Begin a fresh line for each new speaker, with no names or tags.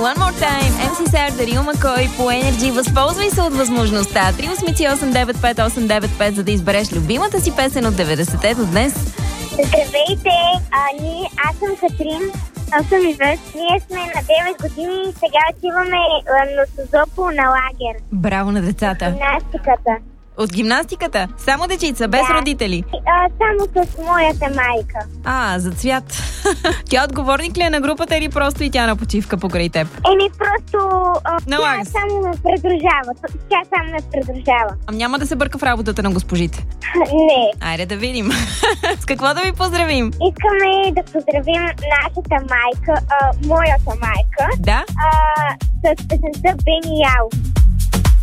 One More Time, MC Sar, Дарил Макой по Energy. Възползвай се от възможността 383-895-895, за да избереш любимата си песен от 90-те до днес.
Здравейте, аз съм Катрин, 8 и върст. Ние сме на 9 години и сега отиваме на Созопо на лагер.
Браво на децата.
Гимнастиката.
От гимнастиката? Само дечица, без родители?
Само с моята майка.
За цвят. Тя отговорник ли е на групата или просто и тя на почивка покрай теб?
Просто
Налага
тя само ме придружава. Тя само ме придружава.
Няма да се бърка в работата на госпожите?
Не.
Айде да видим. С какво да ви поздравим?
Искаме да поздравим нашата майка, моята майка.
Да?
С песента Бени Яо.